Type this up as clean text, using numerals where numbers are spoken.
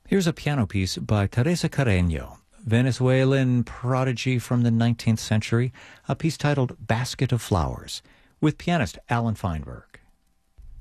Here's a piano piece by Teresa Carreño, Venezuelan prodigy from the 19th century, a piece titled Basket of Flowers, with pianist Alan Feinberg.